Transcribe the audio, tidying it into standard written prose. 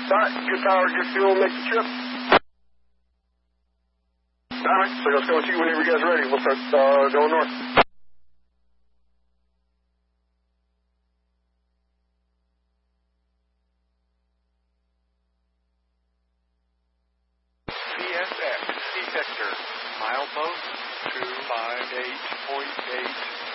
All right, good power, good fuel, make the trip. All right, so let's go with you whenever you guys are ready. We'll start going north. CSX, C sector, milepost 258.8.